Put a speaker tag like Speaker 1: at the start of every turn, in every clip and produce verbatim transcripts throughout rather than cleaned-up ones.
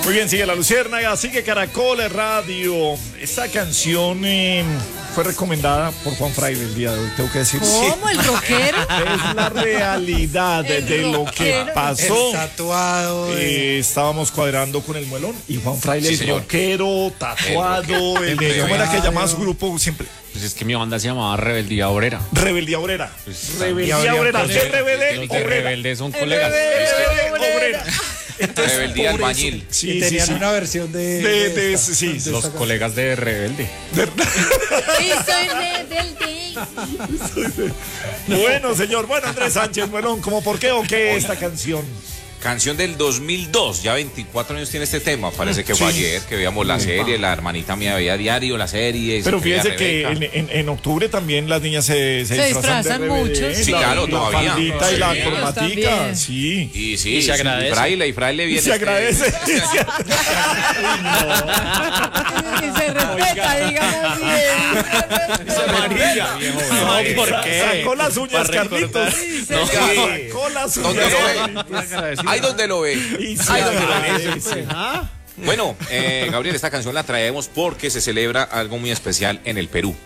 Speaker 1: Muy bien, sigue La Luciérnaga, sigue Caracol Radio. Esta canción eh, fue recomendada por Juan Fraile el día de hoy, tengo que decir.
Speaker 2: ¿Cómo? ¿El rockero?
Speaker 1: Es la realidad de, de lo que pasó.
Speaker 3: El tatuado.
Speaker 1: Eh, estábamos cuadrando con el muelón y Juan Fraile,
Speaker 4: Sí,
Speaker 1: el
Speaker 4: señor.
Speaker 1: rockero, tatuado, el, el, ¿cómo era que llamaba su grupo siempre?
Speaker 4: Pues es que mi banda se llamaba Rebeldía Obrera.
Speaker 1: Rebeldía Obrera.
Speaker 4: Pues,
Speaker 1: Rebeldía
Speaker 3: habría
Speaker 1: Obrera.
Speaker 3: cosas.
Speaker 1: ¿Qué rebelde?
Speaker 4: Los de
Speaker 1: Obrera.
Speaker 4: Rebelde son colegas.
Speaker 1: Rebelde Obrera. Entonces,
Speaker 4: Rebeldía
Speaker 1: por eso-
Speaker 4: Albañil.
Speaker 1: Sí,
Speaker 3: Y
Speaker 1: sí,
Speaker 3: tenían
Speaker 1: sí.
Speaker 3: una versión de.
Speaker 1: De- de-
Speaker 3: esta-
Speaker 1: sí,
Speaker 3: de
Speaker 4: Los
Speaker 3: esta
Speaker 4: colegas de Rebelde.
Speaker 2: Y soy rebelde.
Speaker 1: Bueno, señor. Bueno, Andrés Sánchez, Muelón, ¿cómo por qué o qué esta canción?
Speaker 4: Canción del dos mil dos, ya veinticuatro años tiene este tema. Parece que fue
Speaker 1: Sí.
Speaker 4: ayer que veíamos la serie, la hermanita mía veía diario la serie.
Speaker 1: Pero
Speaker 4: se creía
Speaker 1: fíjese que en,
Speaker 4: Rebeca.
Speaker 1: en- en octubre también las niñas se, se,
Speaker 2: Se
Speaker 1: disfrazan,
Speaker 2: disfrazan
Speaker 1: de rebelde,
Speaker 2: mucho,
Speaker 1: ¿eh?
Speaker 4: sí.
Speaker 1: La-
Speaker 4: claro,
Speaker 1: la
Speaker 4: todavía.
Speaker 1: faldita y la
Speaker 4: Sí.
Speaker 1: corbatica,
Speaker 2: También.
Speaker 1: sí.
Speaker 4: Y sí,
Speaker 5: Y se
Speaker 4: sí,
Speaker 5: agradece.
Speaker 4: Y Fraile, y Fraile
Speaker 1: Y
Speaker 4: viene.
Speaker 1: se agradece.
Speaker 2: Y se respeta, digamos bien.
Speaker 5: María, viejo.
Speaker 1: No,
Speaker 5: ¿por qué?
Speaker 1: Sacó las uñas,
Speaker 5: Para
Speaker 1: Carlitos.
Speaker 2: No.
Speaker 1: Sacó las
Speaker 4: ¿Dónde
Speaker 1: uñas,
Speaker 4: lo ve?
Speaker 1: Carlitos.
Speaker 4: Ahí donde lo ve.
Speaker 1: Y se
Speaker 4: Ahí donde lo ve.
Speaker 1: agradece.
Speaker 4: Bueno, eh, Gabriel, esta canción la traemos porque se celebra algo muy especial en el Perú.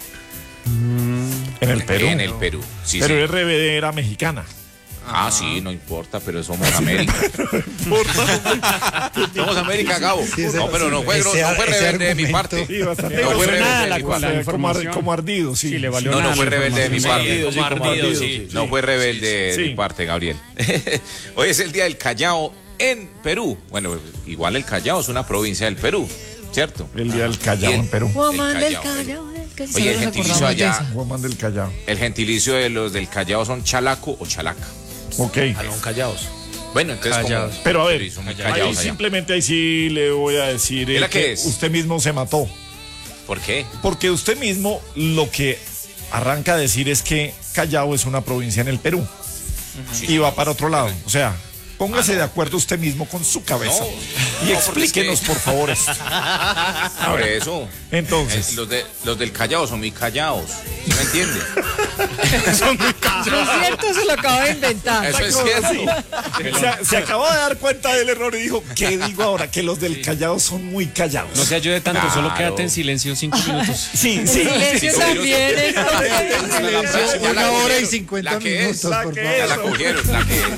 Speaker 1: En el Perú.
Speaker 4: En el Perú. Sí,
Speaker 1: Pero
Speaker 4: sí.
Speaker 1: es R B D era mexicana.
Speaker 4: Ah, sí, no importa, pero somos América. Somos América, Gabo. No, pero no fue, no,
Speaker 3: Ese-
Speaker 4: no fue
Speaker 3: ese
Speaker 4: rebelde de mi
Speaker 3: argumento.
Speaker 4: parte.
Speaker 1: Sí, bastante.
Speaker 4: No fue
Speaker 1: grosera,
Speaker 4: rebelde de
Speaker 1: la-
Speaker 4: mi
Speaker 1: la-
Speaker 4: parte.
Speaker 1: como, ar- como ardido, sí.
Speaker 5: Sí, le valió
Speaker 4: No, no
Speaker 5: nada
Speaker 4: fue
Speaker 5: la
Speaker 4: rebelde de mi
Speaker 5: información.
Speaker 4: parte.
Speaker 5: Sí, como ardido, sí.
Speaker 4: No fue rebelde de
Speaker 1: Sí.
Speaker 4: mi parte, Gabriel. Hoy es el día del Callao en Perú. Bueno, igual el Callao es una provincia del Perú, ¿cierto?
Speaker 1: El día del Callao
Speaker 4: Bien.
Speaker 1: en Perú.
Speaker 2: Woman del
Speaker 4: Callao.
Speaker 2: Callao, del Callao.
Speaker 4: Oye, el
Speaker 2: Nos
Speaker 4: gentilicio
Speaker 2: acordamos de
Speaker 4: allá,
Speaker 2: esa.
Speaker 1: Woman del Callao.
Speaker 4: el gentilicio de los del Callao son chalaco o chalaca.
Speaker 1: Ok.
Speaker 5: Alón Callaos.
Speaker 4: Bueno, entonces
Speaker 5: Callaos.
Speaker 4: como...
Speaker 1: Pero a ver,
Speaker 4: son muy
Speaker 1: ahí
Speaker 4: callados allá.
Speaker 1: simplemente ahí sí le voy a decir eh,
Speaker 4: ¿Mira
Speaker 1: que
Speaker 4: qué es?
Speaker 1: usted mismo se mató.
Speaker 4: ¿Por qué?
Speaker 1: Porque usted mismo lo que arranca a decir es que Callao es una provincia en el Perú. Y va para otro lado. O sea, póngase de acuerdo usted mismo con su cabeza.
Speaker 4: No,
Speaker 1: y
Speaker 4: no, porque es
Speaker 1: explíquenos,
Speaker 4: que-
Speaker 1: por favor, esto.
Speaker 4: Por eso.
Speaker 1: Entonces.
Speaker 4: Eh, los, de, los del Callao son muy callados. ¿Sí me entiende?
Speaker 2: Lo cierto se lo acabo de inventar.
Speaker 4: Eso es
Speaker 1: ¿Cómo
Speaker 4: cierto.
Speaker 1: así? Se, se acabó de dar cuenta del error y dijo, ¿qué digo ahora? Que los del Callao son muy callados.
Speaker 5: No se ayude tanto, solo
Speaker 4: Claro.
Speaker 5: quédate en silencio cinco minutos.
Speaker 1: Sí, sí.
Speaker 2: Silencio
Speaker 4: sí,
Speaker 2: también,
Speaker 4: sí.
Speaker 2: entonces.
Speaker 4: Ya la
Speaker 3: Una hora y
Speaker 4: cogieron.
Speaker 3: cincuenta
Speaker 4: La que es,
Speaker 3: minutos,
Speaker 1: la
Speaker 3: por
Speaker 1: que
Speaker 3: favor.
Speaker 4: Ya la
Speaker 1: Eso.
Speaker 4: cogieron, la que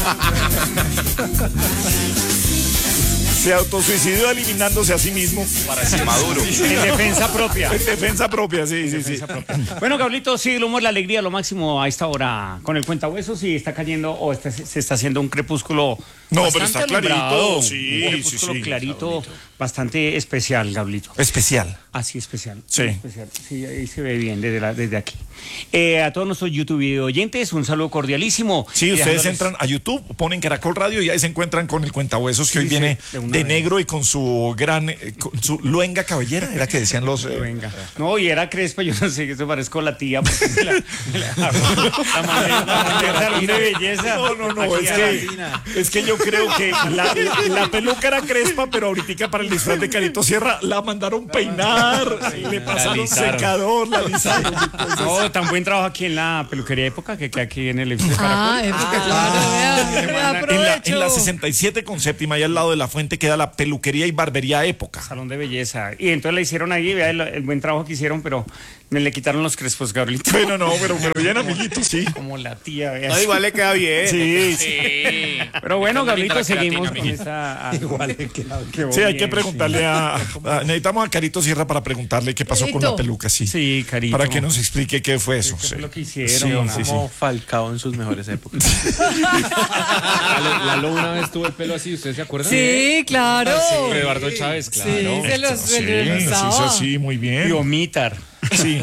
Speaker 1: Se autosuicidó eliminándose a sí mismo.
Speaker 4: es. Maduro.
Speaker 5: En defensa propia.
Speaker 1: En defensa propia, sí, sí, sí.
Speaker 5: Bueno, Gablito, sí, el humor, la alegría, lo máximo a esta hora con el cuentahuesos y está cayendo o está- se está haciendo un crepúsculo.
Speaker 1: No, pero
Speaker 5: bastante
Speaker 1: está clarito,
Speaker 5: alumbrado,
Speaker 1: sí,
Speaker 5: un crepúsculo
Speaker 1: sí, sí.
Speaker 5: clarito, bastante especial, Gablito.
Speaker 1: Especial.
Speaker 5: Así especial.
Speaker 1: Sí.
Speaker 5: Especial. Sí, ahí se ve bien desde, la- desde aquí. Eh, a todos nuestros YouTube video oyentes, un saludo cordialísimo.
Speaker 1: Sí,
Speaker 5: Y
Speaker 1: ustedes
Speaker 5: dejándoles-
Speaker 1: entran a YouTube, ponen Caracol Radio y ahí se encuentran con el cuentahuesos que
Speaker 5: Sí,
Speaker 1: hoy
Speaker 5: sí,
Speaker 1: viene
Speaker 5: de una
Speaker 1: de
Speaker 5: vez.
Speaker 1: negro y con su gran, eh, con su luenga cabellera, era que decían los... eh,
Speaker 5: Venga. No, y era Crespa, yo no sé, que se parezco a la tía. Porque me la, me la, la mandé- la mandé al salón de belleza.
Speaker 1: No, no, no,
Speaker 5: Aquí
Speaker 1: es
Speaker 5: a
Speaker 1: que,
Speaker 5: Latina.
Speaker 1: es que yo creo que la, la- la peluca era crespa, pero ahorita para el disfraz de Carito Sierra la mandaron peinar, le pasaron
Speaker 5: alisaron.
Speaker 1: secador, la alisaron.
Speaker 5: No, tan buen trabajo aquí en la peluquería época que queda aquí en el edificio
Speaker 2: Ah,
Speaker 5: Caracol.
Speaker 2: época, claro, vea, vea,
Speaker 1: En la,
Speaker 2: aprovecho.
Speaker 1: en la sesenta y siete con séptima, y al lado de la fuente, queda la peluquería y barbería época.
Speaker 5: Salón de belleza. Y entonces la hicieron ahí, vea el, el buen trabajo que hicieron, pero me le quitaron los crespos, Gabrielito.
Speaker 1: Bueno, no, pero, pero bien, amiguito, sí.
Speaker 5: Como la tía, vea.
Speaker 6: No, igual le queda bien.
Speaker 1: Sí, sí.
Speaker 6: Sí.
Speaker 5: Pero bueno,
Speaker 6: Qué bonita
Speaker 5: Gabrielito,
Speaker 6: la
Speaker 5: seguimos
Speaker 6: queratina,
Speaker 5: con
Speaker 6: amiguito.
Speaker 5: esta... ah,
Speaker 3: Igual le queda bien.
Speaker 5: qué
Speaker 1: Sí, hay
Speaker 5: bien,
Speaker 1: que preguntarle a, a- Necesitamos a Carito Sierra para preguntarle qué pasó con
Speaker 2: Carito.
Speaker 1: la peluca, sí.
Speaker 5: Sí, Carito.
Speaker 1: Para que nos explique qué fue eso.
Speaker 5: ¿Qué
Speaker 1: sí.
Speaker 5: fue lo que hicieron?
Speaker 1: Sí, sí, sí.
Speaker 6: Como Falcao en sus mejores épocas.
Speaker 7: Lalo, Lalo una vez tuvo el pelo así, ¿ustedes se acuerdan?
Speaker 2: Sí, claro.
Speaker 7: Con Eduardo Chávez, claro.
Speaker 2: Sí, se los
Speaker 1: Sí,
Speaker 2: se los
Speaker 1: sí,
Speaker 2: usaba.
Speaker 1: sí, sí, muy
Speaker 5: Y
Speaker 1: bien.
Speaker 5: vomitar.
Speaker 1: Sí.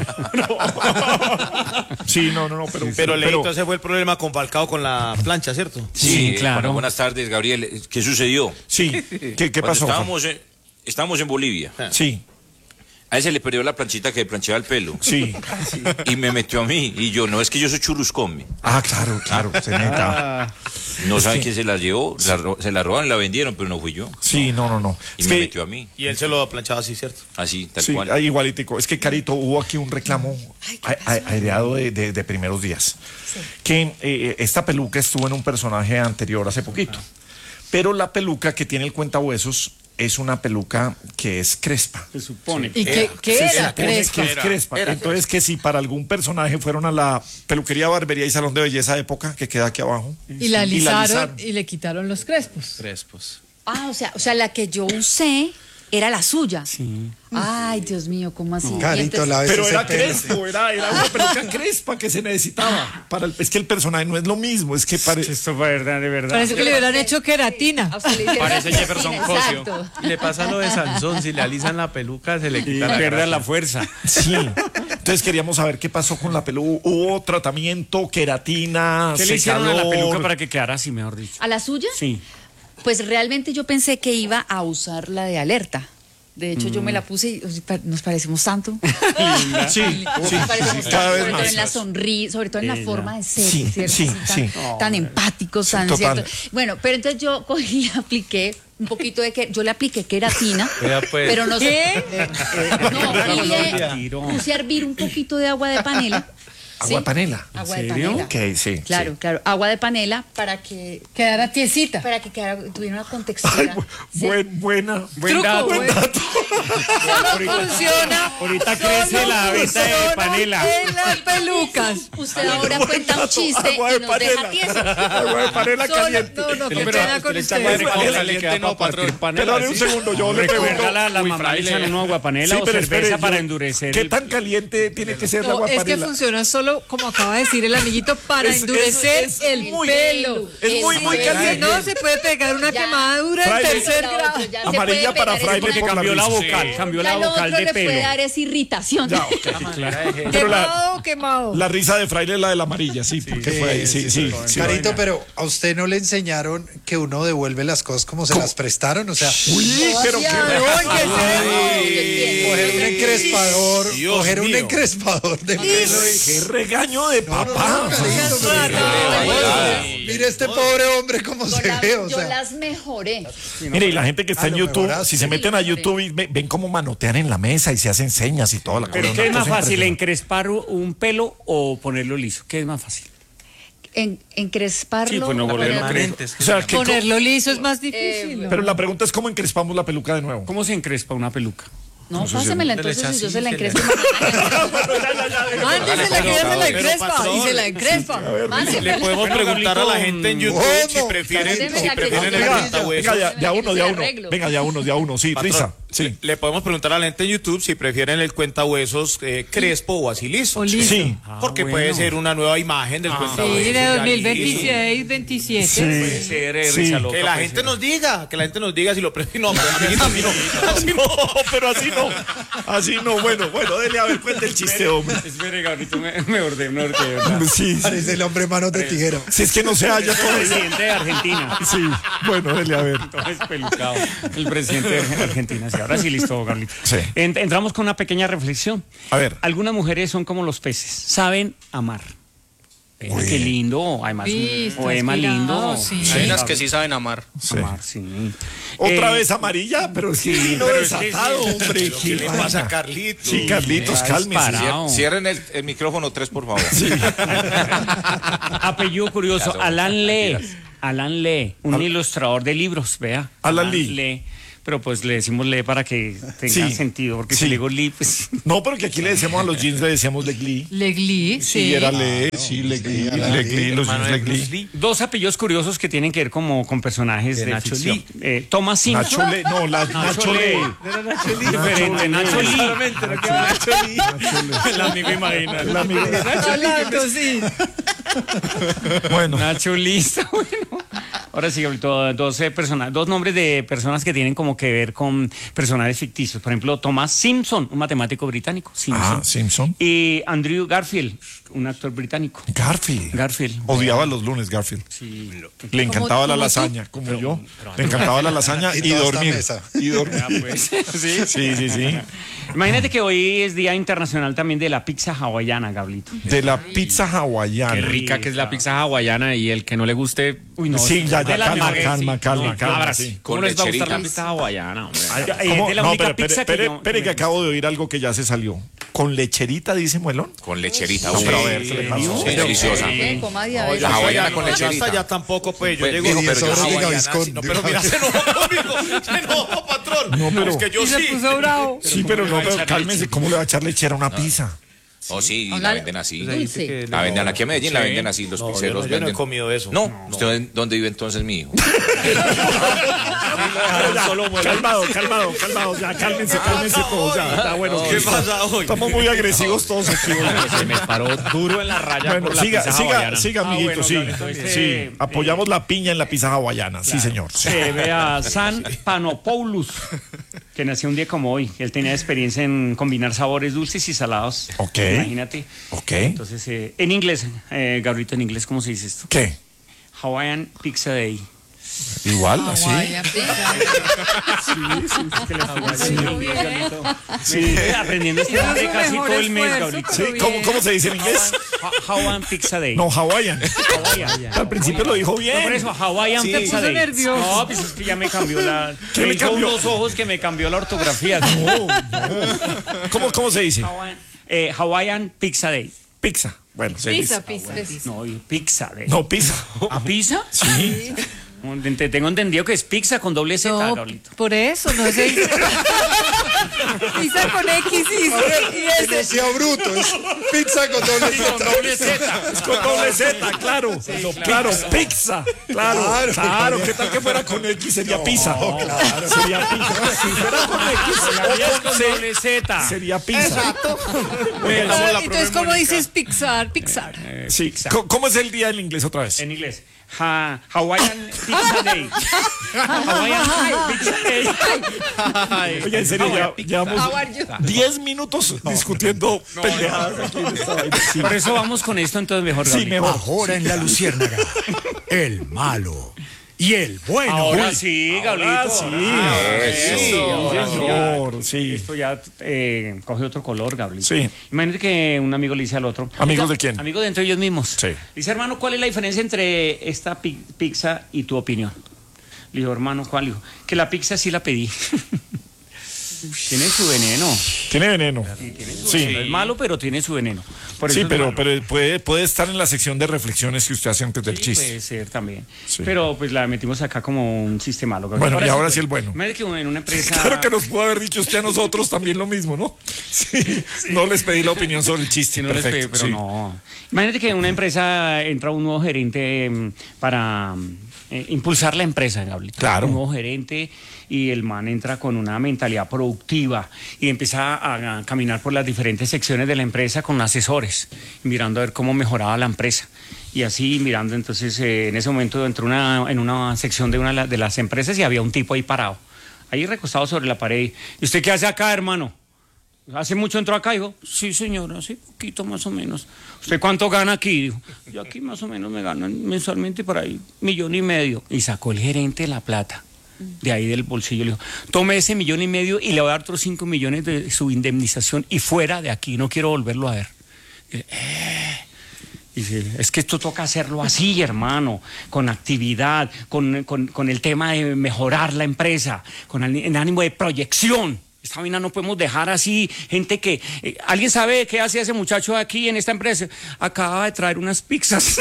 Speaker 1: Sí, no, no, no, pero...
Speaker 6: Pero, Leito, ese fue el problema con Falcao con la plancha, ¿cierto?
Speaker 5: Sí,
Speaker 4: eh,
Speaker 5: claro.
Speaker 4: bueno, buenas tardes, Gabriel. ¿Qué sucedió?
Speaker 1: Sí, ¿qué, qué
Speaker 4: Cuando
Speaker 1: pasó?
Speaker 4: Estábamos en, estábamos en Bolivia.
Speaker 1: Sí,
Speaker 4: A él se le perdió la planchita que planchaba el pelo.
Speaker 1: sí.
Speaker 4: Y me metió a mí. Y yo, no, es que yo soy churruscome.
Speaker 1: Ah, claro, claro, se neta.
Speaker 5: Ah,
Speaker 4: No saben quién se la llevó. La ro- se la robaron, la vendieron, pero no fui yo.
Speaker 1: Sí, no, no, no.
Speaker 4: Y
Speaker 1: Es
Speaker 4: me
Speaker 1: que,
Speaker 4: metió a mí.
Speaker 6: Y él se lo planchaba así, ¿cierto?
Speaker 4: Así, tal
Speaker 1: sí,
Speaker 4: cual.
Speaker 1: ah, igualitico. Es que, Carito, hubo aquí un reclamo a- a- aireado de, de- de primeros días. Que eh, esta peluca estuvo en un personaje anterior hace poquito. Pero la peluca que tiene el cuentahuesos es una peluca que es crespa.
Speaker 5: Se supone.
Speaker 2: ¿Y qué, qué
Speaker 1: Se
Speaker 2: era?
Speaker 1: supone
Speaker 2: Crespa.
Speaker 1: que es crespa. Entonces, que si para algún personaje fueron a la peluquería, barbería y salón de belleza de época, que queda aquí abajo.
Speaker 2: Y la
Speaker 1: Y la
Speaker 2: alisaron
Speaker 1: alisaron.
Speaker 2: y le quitaron los crespos.
Speaker 6: Crespos.
Speaker 8: Ah, o sea, o sea, la que yo usé era la suya. Sí. Ay, Dios mío, ¿cómo así? Y
Speaker 3: Carito,
Speaker 8: entonces-
Speaker 3: la vez
Speaker 1: Pero
Speaker 3: ese
Speaker 1: era
Speaker 3: pelo.
Speaker 1: crespo, era, era una peluca crespa que se necesitaba. Para el- es que el personaje no es lo mismo, es que parece...
Speaker 5: Esto fue verdad, de verdad.
Speaker 2: Parece que le hubieran hecho queratina.
Speaker 8: A usted le hicieron
Speaker 6: Parece
Speaker 8: la
Speaker 6: Jefferson
Speaker 8: ceratina,
Speaker 6: Cosio.
Speaker 8: exacto.
Speaker 6: Y le pasa lo de Sansón, si le alisan la peluca se le
Speaker 5: Y
Speaker 6: quita la
Speaker 5: pierde
Speaker 6: gracia.
Speaker 5: la fuerza.
Speaker 1: Sí. Entonces queríamos saber qué pasó con la peluca. ¿Hubo tratamiento, queratina,
Speaker 5: ¿Qué le hicieron a la
Speaker 1: secador?
Speaker 5: peluca para que quedara así, mejor dicho?
Speaker 8: ¿A la suya?
Speaker 5: Sí.
Speaker 8: Pues realmente yo pensé que iba a usar la de alerta. De hecho, yo me la puse y o sea, pa- nos parecemos tanto.
Speaker 1: Sí, sí,
Speaker 8: Nos parecemos
Speaker 1: sí, cada
Speaker 8: tanto,
Speaker 1: vez
Speaker 8: sobre todo
Speaker 1: más.
Speaker 8: en la sonrisa, sobre todo en la
Speaker 5: Ella.
Speaker 8: forma de ser,
Speaker 1: Sí,
Speaker 8: ¿cierto?
Speaker 1: sí,
Speaker 8: Así
Speaker 1: sí.
Speaker 8: tan, tan empáticos, tan
Speaker 1: total.
Speaker 8: ¿cierto? Bueno, pero entonces yo cogí y le apliqué un poquito de que yo le apliqué queratina,
Speaker 6: Vea, pues.
Speaker 8: pero no sé.
Speaker 2: ¿Qué?
Speaker 8: No, y le
Speaker 5: Tiró.
Speaker 8: puse a hervir un poquito de agua de panela.
Speaker 1: Agua de panela.
Speaker 8: Agua
Speaker 5: ¿En
Speaker 8: de
Speaker 5: serio?
Speaker 8: panela.
Speaker 1: Ok, sí.
Speaker 8: Claro, claro. Agua de panela para que
Speaker 2: Quedara tiesita.
Speaker 8: para que quedara, tuviera una
Speaker 1: Ay,
Speaker 8: contextura.
Speaker 1: bu-
Speaker 8: Sí.
Speaker 1: buen, buena.
Speaker 5: Buen
Speaker 2: Truco,
Speaker 5: dato.
Speaker 2: buen- Solo funciona.
Speaker 5: Ahorita crece la venta de
Speaker 2: funciona
Speaker 5: panela.
Speaker 2: En las pelucas.
Speaker 8: Usted ahora cuenta un chiste
Speaker 1: Agua de
Speaker 8: y nos deja
Speaker 1: panela.
Speaker 8: tieso.
Speaker 1: Agua de panela
Speaker 2: Solo-
Speaker 1: caliente.
Speaker 2: no, no, qué
Speaker 5: Pero
Speaker 2: pena con
Speaker 5: usted está
Speaker 2: ustedes.
Speaker 5: madre,
Speaker 6: Panela
Speaker 5: caliente,
Speaker 6: caliente, no, patrón.
Speaker 1: Pero dame un segundo, yo le pregunto.
Speaker 5: Recuerda la, la
Speaker 6: Uy,
Speaker 5: mamá
Speaker 6: fraile.
Speaker 5: le echan un agua panela
Speaker 1: Sí,
Speaker 5: o
Speaker 1: pero
Speaker 5: cerveza
Speaker 1: espere,
Speaker 5: para
Speaker 1: yo-
Speaker 5: endurecer.
Speaker 1: ¿Qué
Speaker 5: el-
Speaker 1: tan caliente tiene que ser el
Speaker 2: No,
Speaker 1: agua de
Speaker 2: es que
Speaker 1: panela?
Speaker 2: funciona solo, como acaba de decir el amiguito, para
Speaker 1: Es- es-
Speaker 2: endurecer
Speaker 1: es
Speaker 2: el
Speaker 1: muy-
Speaker 2: pelo.
Speaker 1: es muy, muy
Speaker 2: Si
Speaker 1: caliente.
Speaker 2: no, se puede pegar una
Speaker 8: Ya.
Speaker 2: quemadura en
Speaker 1: Fraile.
Speaker 2: tercer
Speaker 8: La
Speaker 2: grado.
Speaker 8: otra ya se
Speaker 1: Amarilla
Speaker 8: puede
Speaker 1: para
Speaker 8: pegar,
Speaker 1: fraile
Speaker 8: es
Speaker 5: Que
Speaker 1: por la
Speaker 5: cambió la
Speaker 1: risa.
Speaker 5: vocal, cambió
Speaker 8: Ya
Speaker 5: la
Speaker 8: lo
Speaker 5: vocal
Speaker 8: otro
Speaker 5: de
Speaker 8: le puede
Speaker 5: pelo.
Speaker 8: dar es irritación.
Speaker 1: Ya, ok, claro. Pero la,
Speaker 2: Quemado, quemado.
Speaker 1: la risa de fraile es la de la amarilla, sí, porque fue ahí, sí, sí. sí.
Speaker 3: Carito, pero ¿a usted no le enseñaron que uno devuelve las cosas como se las prestaron? O sea,
Speaker 1: Uy, pero qué...
Speaker 3: coger un encrespador,
Speaker 6: Dios
Speaker 3: coger un
Speaker 6: mío.
Speaker 3: encrespador de pelo y...
Speaker 1: Qué regaño de papá.
Speaker 3: Mire este pobre hombre cómo
Speaker 8: Yo,
Speaker 3: se
Speaker 8: las-
Speaker 3: ve, o
Speaker 8: yo
Speaker 3: sea.
Speaker 8: las mejoré.
Speaker 1: Mire, y la gente que está
Speaker 3: Ah,
Speaker 1: en
Speaker 3: lo
Speaker 1: YouTube,
Speaker 3: mejoraste.
Speaker 1: si se meten a YouTube y ve- ven cómo manotean en la mesa y se hacen señas y toda la cosa.
Speaker 5: Pero
Speaker 1: una
Speaker 5: ¿qué es más
Speaker 1: cosa
Speaker 5: fácil,
Speaker 1: impresionante.
Speaker 5: encrespar un pelo o ponerlo liso? ¿Qué es más fácil?
Speaker 8: En, encresparlo.
Speaker 5: Sí, pues no volverlo a creer.
Speaker 6: Permanentes.
Speaker 1: O sea, que co-
Speaker 2: Ponerlo liso es más difícil. ¿no?
Speaker 1: pero la pregunta es cómo encrespamos la peluca de nuevo.
Speaker 5: ¿Cómo se encrespa una peluca?
Speaker 8: No, pásemela
Speaker 6: le
Speaker 8: entonces
Speaker 6: echa
Speaker 8: y yo
Speaker 6: así,
Speaker 8: se la
Speaker 6: se le-
Speaker 8: encrespo.
Speaker 2: Antes se la queda, se la encrespa
Speaker 6: patrón.
Speaker 2: y se la encrespa.
Speaker 6: Le podemos preguntar a la gente en YouTube
Speaker 3: ¿Cómo?
Speaker 6: si prefieren,
Speaker 8: Deme
Speaker 6: si
Speaker 8: la que
Speaker 6: prefieren
Speaker 8: se
Speaker 6: el
Speaker 8: me-
Speaker 6: cuentahuesos.
Speaker 1: Venga, de, de a uno, de a
Speaker 8: Se la
Speaker 1: uno.
Speaker 8: arreglo.
Speaker 1: Venga, de a uno, de a uno. Sí,
Speaker 6: Patrón,
Speaker 1: risa. Sí.
Speaker 6: Le podemos preguntar a la gente en YouTube si prefieren el cuentahuesos eh, crespo o así liso.
Speaker 2: O liso.
Speaker 1: Sí.
Speaker 6: Porque
Speaker 5: Ah,
Speaker 6: puede
Speaker 5: bueno.
Speaker 6: ser una nueva imagen del cuentahuesos.
Speaker 2: Sí, de
Speaker 6: ya
Speaker 2: dos mil
Speaker 6: liso.
Speaker 2: veintiséis, veintisiete.
Speaker 5: Puede ser, eh,
Speaker 1: Sí.
Speaker 5: risa loca,
Speaker 6: Que la
Speaker 5: puede
Speaker 6: gente
Speaker 5: ser.
Speaker 6: nos diga, que la gente nos diga si lo prefieren. No, pero amiguito, a mí no.
Speaker 1: Así no, pero así no. Así no. Bueno, bueno, dele a ver, cuente el chiste, hombre.
Speaker 5: Espere, Gabriel, me, me ordé, me ordé, de verdad.
Speaker 1: Sí, sí.
Speaker 3: Parece el hombre manos de tijera.
Speaker 1: Si es que no se halla
Speaker 5: El
Speaker 1: todavía.
Speaker 5: presidente de Argentina.
Speaker 1: Sí, bueno, dele a ver.
Speaker 5: Todo espelucado. El presidente de Argentina. Sí, ahora sí, listo, Carlito.
Speaker 1: Sí.
Speaker 5: En- entramos con una pequeña reflexión.
Speaker 1: A ver.
Speaker 5: Algunas mujeres son como los peces, saben amar. Vea, qué lindo, además
Speaker 2: Sí,
Speaker 5: un
Speaker 2: está
Speaker 5: poema
Speaker 2: inspirado,
Speaker 5: lindo.
Speaker 2: sí.
Speaker 9: Hay unas que sí saben amar.
Speaker 1: Sí.
Speaker 5: Amar, sí.
Speaker 1: Otra
Speaker 5: Eh,
Speaker 1: vez amarilla, pero es que
Speaker 5: sí,
Speaker 1: vino
Speaker 5: pero es que
Speaker 1: desatado,
Speaker 5: sí.
Speaker 1: hombre.
Speaker 6: ¿Qué le pasa a Carlitos?
Speaker 1: Sí, Carlitos,
Speaker 5: Está
Speaker 1: cálmese.
Speaker 5: disparado.
Speaker 4: Cierren el, el micrófono tres, por favor.
Speaker 5: Apellido curioso, Alan Lee. Alan Lee, un ilustrador de libros, vea.
Speaker 1: Alan Lee.
Speaker 5: Pero pues le decimos Lee para que tenga
Speaker 1: Sí.
Speaker 5: sentido, porque
Speaker 1: Sí.
Speaker 5: si le digo Lee, pues...
Speaker 1: No, porque aquí le decíamos a los jeans, le decíamos Legli.
Speaker 2: Legli,
Speaker 1: Sí,
Speaker 2: sí.
Speaker 1: era Le, sí, Legli, Legli, los jeans Legli.
Speaker 5: Dos apellidos curiosos que tienen que ver como con personajes de,
Speaker 6: Nacho
Speaker 5: ficción.
Speaker 6: Lee.
Speaker 5: Eh, Thomas Simpson.
Speaker 1: Nacho Le, no, la, Nacho Le.
Speaker 5: Diferente, Nacho Lee.
Speaker 6: Solamente, no quiero Nacho Lee.
Speaker 5: El amigo imaginario.
Speaker 1: El amigo.
Speaker 2: Hablando, sí.
Speaker 1: Bueno,
Speaker 5: Nacho Lee está bueno. Ahora sí, Gabriel, dos, eh, persona- dos nombres de personas que tienen como que ver con personajes ficticios. Por ejemplo, Thomas Simpson, un matemático británico. Simpson.
Speaker 1: ah, Simpson.
Speaker 5: Y Andrew Garfield, un actor británico.
Speaker 1: Garfield.
Speaker 5: Garfield.
Speaker 1: Odiaba los lunes, Garfield.
Speaker 5: Sí.
Speaker 1: Le encantaba la
Speaker 2: como tú.
Speaker 1: lasaña, como yo. Le encantaba la lasaña
Speaker 3: Y
Speaker 1: y
Speaker 3: toda esta
Speaker 1: dormir.
Speaker 3: mesa.
Speaker 1: Y dormir.
Speaker 5: Ah, pues. Sí.
Speaker 1: Sí, sí, sí.
Speaker 5: Imagínate que hoy es Día Internacional también de la pizza hawaiana, Gablito.
Speaker 1: De la pizza hawaiana.
Speaker 7: Qué rica que es la pizza hawaiana y el que no le guste,
Speaker 5: Uy, no,
Speaker 1: Sí, ya,
Speaker 5: de
Speaker 1: ya,
Speaker 5: las
Speaker 1: calma,
Speaker 5: nuggets,
Speaker 1: calma,
Speaker 5: sí.
Speaker 1: calma,
Speaker 5: No,
Speaker 1: calma,
Speaker 5: ahora
Speaker 1: sí.
Speaker 5: sí.
Speaker 4: Con
Speaker 5: ¿Cómo les va a gustar la
Speaker 4: lecherita.
Speaker 5: pizza hawaiana, hombre?
Speaker 1: Ay,
Speaker 5: Eh,
Speaker 1: ¿cómo?
Speaker 5: de la
Speaker 1: No,
Speaker 5: única
Speaker 1: pero,
Speaker 5: pizza
Speaker 1: espere,
Speaker 5: que
Speaker 1: espere,
Speaker 5: yo-
Speaker 1: espere, que acabo de oír algo que ya se salió. ¿Con lecherita, dice Muelón?
Speaker 4: Con lecherita.
Speaker 1: No,
Speaker 4: uy.
Speaker 1: pero a ver, ¿qué le pasó?
Speaker 4: Sí, deliciosa.
Speaker 8: ¿Qué? Coma
Speaker 6: No,
Speaker 8: diabetes.
Speaker 6: ya
Speaker 4: La
Speaker 6: hasta
Speaker 4: hawaiana
Speaker 6: ya-
Speaker 4: con
Speaker 6: ya
Speaker 4: lecherita.
Speaker 6: hasta ya tampoco, pues yo
Speaker 4: Pues,
Speaker 6: llego
Speaker 4: mijo,
Speaker 3: Y
Speaker 4: pero
Speaker 3: diez
Speaker 4: yo
Speaker 3: horas de
Speaker 4: hawaiana,
Speaker 3: Gaviscon.
Speaker 6: sí, no, pero mira, se enojó conmigo. Se enojó, patrón.
Speaker 1: No, pero-
Speaker 6: Es que yo
Speaker 2: Y se
Speaker 6: sí.
Speaker 2: puso bravo.
Speaker 1: Sí, pero no, pero cálmese, ¿cómo le va a echar lechera a una pizza?
Speaker 4: Oh, sí, la
Speaker 8: Hola.
Speaker 4: venden así.
Speaker 8: Dulce.
Speaker 4: La venden aquí en Medellín, la venden así, los
Speaker 6: No, yo
Speaker 4: pizzeros
Speaker 6: no- yo no he
Speaker 4: venden.
Speaker 6: comido eso.
Speaker 4: No, ¿usted dónde vive entonces, mi hijo?
Speaker 1: Ya, calmado, calmado, calmado, ya, cálmense, cálmense todos, ya, ya, bueno.
Speaker 6: ¿Qué pasa hoy?
Speaker 1: Estamos muy agresivos todos aquí. Bueno,
Speaker 7: Se me paró duro en la raya
Speaker 1: Bueno,
Speaker 7: por la
Speaker 1: siga,
Speaker 7: pizza
Speaker 1: siga,
Speaker 7: hawaiana.
Speaker 1: siga,
Speaker 5: Ah,
Speaker 1: amiguito,
Speaker 5: bueno,
Speaker 1: sí.
Speaker 5: Gabriel, entonces,
Speaker 1: Sí,
Speaker 5: eh,
Speaker 1: apoyamos la piña en la pizza hawaiana, sí, señor. Sí.
Speaker 5: Se ve a San Panopoulos, que nació un día como hoy. Él tenía experiencia en combinar sabores dulces y salados.
Speaker 1: Ok.
Speaker 5: Imagínate.
Speaker 1: Ok.
Speaker 5: Entonces, eh, en inglés, eh, Gabrielito, en inglés, ¿cómo se dice esto?
Speaker 1: ¿Qué?
Speaker 5: Hawaiian Pizza Day.
Speaker 1: Igual, así.
Speaker 8: Hawaiian pizza.
Speaker 5: Que le estoy haciendo bien, Gabrielito. Sí, aprendiendo este
Speaker 2: Hizo
Speaker 5: nombre
Speaker 2: su
Speaker 5: casi
Speaker 2: mejor
Speaker 5: todo el mes,
Speaker 2: esfuerzo,
Speaker 5: Gabrielito.
Speaker 1: Sí, ¿cómo, ¿Cómo se dice en inglés?
Speaker 5: Ha- Hawaiian Pizza Day.
Speaker 1: No, Hawaiian.
Speaker 5: Hawaiian.
Speaker 1: Al principio lo dijo
Speaker 5: No, por
Speaker 1: bien.
Speaker 5: eso, Hawaiian
Speaker 1: Sí.
Speaker 5: Pizza
Speaker 2: Se puso
Speaker 5: Day.
Speaker 2: nervioso.
Speaker 5: No, pues es que ya me cambió la...
Speaker 1: ¿Qué
Speaker 5: me
Speaker 1: le
Speaker 5: hizo
Speaker 1: cambió?
Speaker 5: unos ojos que me cambió la ortografía.
Speaker 1: No, no. ¿Cómo, ¿Cómo se dice?
Speaker 5: Hawaiian, eh, Hawaiian Pizza Day.
Speaker 1: Pizza. Bueno, se
Speaker 2: Pizza,
Speaker 1: dice.
Speaker 2: pizza.
Speaker 5: No, y Pizza Day.
Speaker 1: No, pizza.
Speaker 5: ¿A pizza?
Speaker 1: Sí.
Speaker 5: Te- Tengo entendido que es pizza con doble Z,
Speaker 2: No,
Speaker 5: Gabrielito.
Speaker 2: por eso, no se dice. Pizza con X y, y
Speaker 3: Que no
Speaker 2: ese.
Speaker 3: sea bruto, es pizza con doble
Speaker 5: Con
Speaker 3: Z.
Speaker 5: doble Z.
Speaker 1: Es con doble Z, claro. Claro, pizza. Claro,
Speaker 3: Claro.
Speaker 1: claro. ¿Qué tal que fuera con X? Sería pizza. Sería pizza. Si fuera con X
Speaker 5: Es
Speaker 1: o con
Speaker 5: con
Speaker 1: C,
Speaker 5: doble Z.
Speaker 1: sería pizza.
Speaker 2: Entonces, ¿cómo dices Pixar? Pixar.
Speaker 1: Sí. ¿Cómo- ¿Cómo es el día en inglés otra vez?
Speaker 5: En inglés. Ha- Hawaiian Pizza Day. Hawaiian Pizza Day.
Speaker 1: Oye, en serio, ya
Speaker 5: Hawaiian
Speaker 1: llevamos
Speaker 8: How are you?
Speaker 1: diez minutos discutiendo pendejadas aquí en esta vaina. Sí.
Speaker 5: Por eso vamos con esto entonces mejor,
Speaker 1: Sí,
Speaker 5: Gabriel.
Speaker 1: mejor.
Speaker 9: Ahora en la Luciérnaga, el malo y el bueno.
Speaker 5: Ahora
Speaker 1: Uy,
Speaker 5: sí,
Speaker 1: ahora
Speaker 5: Gabrielito.
Speaker 1: sí.
Speaker 5: Ah,
Speaker 4: Eso.
Speaker 5: sí, ahora sí,
Speaker 1: Señor,
Speaker 5: ya-
Speaker 1: sí.
Speaker 5: Esto ya eh, coge otro color, Gabriel.
Speaker 1: Sí.
Speaker 5: Imagínate que un amigo le dice al otro.
Speaker 1: ¿Amigos
Speaker 5: Oiga,
Speaker 1: de quién?
Speaker 5: Amigos de entre ellos mismos.
Speaker 1: Sí.
Speaker 5: Dice, hermano, ¿cuál es la diferencia entre esta pi- pizza y tu opinión? Le dijo, hermano, ¿cuál? Le dijo, que la pizza sí la pedí. Tiene su veneno.
Speaker 1: Tiene veneno. Sí.
Speaker 5: No es malo, pero tiene su veneno. Por eso
Speaker 1: Sí,
Speaker 5: es
Speaker 1: pero,
Speaker 5: malo.
Speaker 1: pero puede, puede estar en la sección de reflexiones que usted hace antes del
Speaker 5: Sí,
Speaker 1: chiste.
Speaker 5: puede ser también.
Speaker 1: Sí.
Speaker 5: Pero pues la metimos acá como un sistema. Lo que-
Speaker 1: Bueno, y ahora sí el bueno.
Speaker 5: Imagínate que en una empresa...
Speaker 1: Claro que nos pudo haber dicho usted a nosotros también lo mismo, ¿no? Sí. No les pedí la opinión sobre el chiste.
Speaker 5: Sí, no les
Speaker 1: Perfecto,
Speaker 5: pe- pero
Speaker 1: sí.
Speaker 5: no. Imagínate que en una empresa entra un nuevo gerente mm, para mm, eh, impulsar la empresa, Gabriel.
Speaker 1: Claro.
Speaker 5: Un nuevo gerente y el man entra con una mentalidad productiva y empieza a, a caminar por las diferentes secciones de la empresa con asesores, mirando a ver cómo mejoraba la empresa. Y así mirando, entonces eh, en ese momento entró una, en una sección de una de la- de las empresas y había un tipo ahí parado, ahí recostado sobre la pared. ¿Y usted qué hace acá, hermano? ¿Hace mucho entró acá? Dijo, sí, señora, hace poquito más o menos. ¿Usted cuánto gana aquí? Dijo, yo aquí más o menos me gano mensualmente por ahí millón y medio. Y sacó el gerente la plata de ahí del bolsillo. Le dijo, tome ese millón y medio y le voy a dar otros cinco millones de su indemnización y fuera de aquí, no quiero volverlo a ver. Y, eh, dice, es que esto toca hacerlo así, hermano, con actividad, con, con, con el tema de mejorar la empresa, con el, el ánimo de proyección. Esta vaina no podemos dejar así, gente que... eh, ¿Alguien sabe qué hace ese muchacho aquí en esta empresa? Acaba de traer unas pizzas.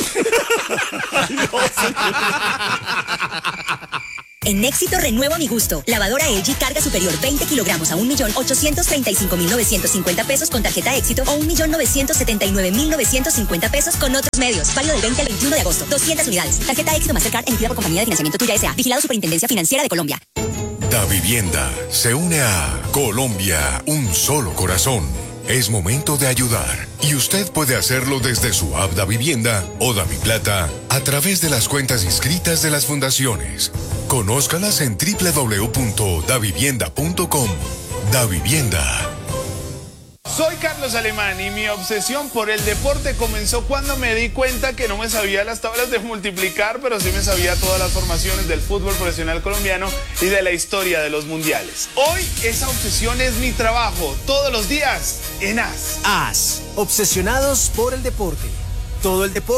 Speaker 10: En Éxito renuevo mi gusto. Lavadora L G carga superior veinte kilogramos a un millón ochocientos treinta y cinco mil novecientos cincuenta pesos con tarjeta Éxito o un millón novecientos setenta y nueve mil novecientos cincuenta pesos con otros medios. Válido del veinte al veintiuno de agosto. doscientas unidades. Tarjeta Éxito Mastercard emitida por Compañía de Financiamiento Tuya S A. Vigilado Superintendencia Financiera de Colombia.
Speaker 11: Da Vivienda se une a Colombia, un solo corazón. Es momento de ayudar y usted puede hacerlo desde su app Da Vivienda o Da Mi Plata a través de las cuentas inscritas de las fundaciones. Conózcalas en doble u doble u doble u punto da vivienda punto com. Da Vivienda.
Speaker 12: Soy Carlos Alemán y mi obsesión por el deporte comenzó cuando me di cuenta que no me sabía las tablas de multiplicar, pero sí me sabía todas las formaciones del fútbol profesional colombiano y de la historia de los mundiales. Hoy esa obsesión es mi trabajo, todos los días en A S.
Speaker 13: A S, obsesionados por el deporte. Todo el deporte,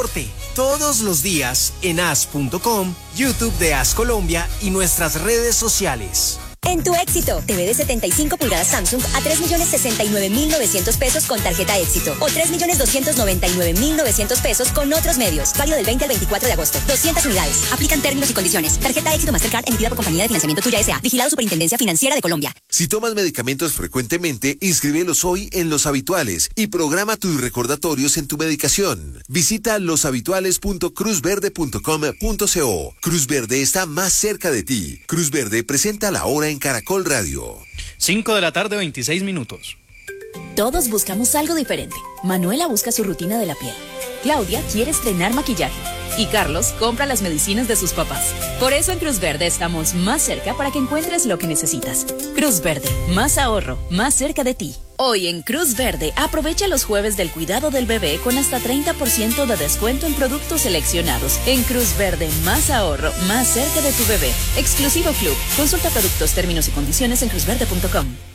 Speaker 13: todos los días en as punto com, YouTube de As Colombia y nuestras redes sociales.
Speaker 10: En tu Éxito, T V de setenta y cinco pulgadas Samsung a tres millones sesenta y nueve mil novecientos pesos con tarjeta Éxito o tres millones doscientos noventa y nueve mil novecientos pesos con otros medios. Válido del veinte al veinticuatro de agosto. doscientas unidades. Aplican términos y condiciones. Tarjeta Éxito Mastercard emitida por Compañía de Financiamiento Tuya S A. Vigilado Superintendencia Financiera de Colombia.
Speaker 14: Si tomas medicamentos frecuentemente, inscríbelos hoy en Los Habituales y programa tus recordatorios en tu medicación. Visita los habituales punto cruz verde punto com punto co. Cruz Verde está más cerca de ti. Cruz Verde presenta la hora en Caracol Radio.
Speaker 15: cinco de la tarde, veintiséis minutos.
Speaker 16: Todos buscamos algo diferente. Manuela busca su rutina de la piel. Claudia quiere estrenar maquillaje. Y Carlos compra las medicinas de sus papás. Por eso en Cruz Verde estamos más cerca para que encuentres lo que necesitas. Cruz Verde, más ahorro, más cerca de ti. Hoy en Cruz Verde, aprovecha los jueves del cuidado del bebé con hasta treinta por ciento de descuento en productos seleccionados. En Cruz Verde, más ahorro, más cerca de tu bebé. Exclusivo Club. Consulta productos, términos y condiciones en cruz verde punto com.